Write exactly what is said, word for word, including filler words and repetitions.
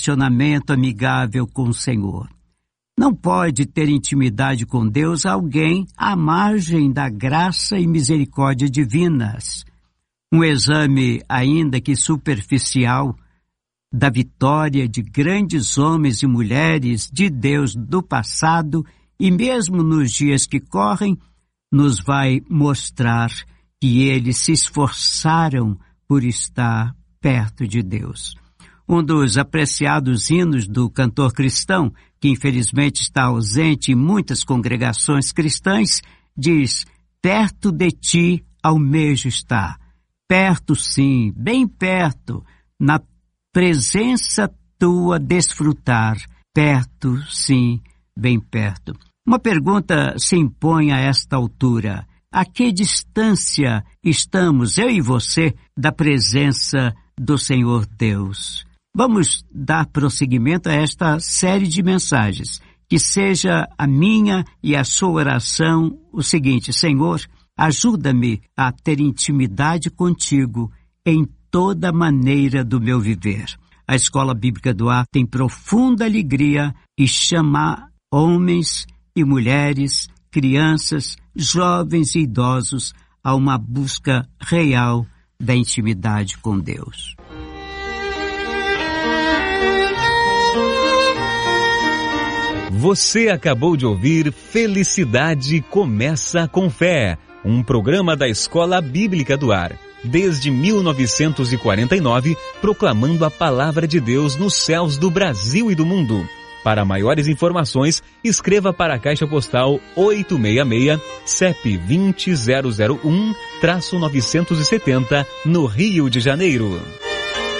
relacionamento amigável com o Senhor. Não pode ter intimidade com Deus alguém à margem da graça e misericórdia divinas. Um exame, ainda que superficial, da vitória de grandes homens e mulheres de Deus do passado e mesmo nos dias que correm, nos vai mostrar que eles se esforçaram por estar perto de Deus. Um dos apreciados hinos do cantor cristão, que infelizmente está ausente em muitas congregações cristãs, diz: perto de ti almejo estar. Perto sim, bem perto, na presença tua desfrutar. Perto sim, bem perto. Uma pergunta se impõe a esta altura: a que distância estamos, eu e você, da presença do Senhor Deus? Vamos dar prosseguimento a esta série de mensagens. Que seja a minha e a sua oração o seguinte: Senhor, ajuda-me a ter intimidade contigo em toda maneira do meu viver. A Escola Bíblica do Ar tem profunda alegria em chamar homens e mulheres, crianças, jovens e idosos a uma busca real da intimidade com Deus. Você acabou de ouvir Felicidade Começa com Fé, um programa da Escola Bíblica do Ar, desde mil novecentos e quarenta e nove, proclamando a palavra de Deus nos céus do Brasil e do mundo. Para maiores informações, escreva para a Caixa Postal oitocentos e sessenta e seis, C E P vinte mil um, novecentos e setenta, no Rio de Janeiro.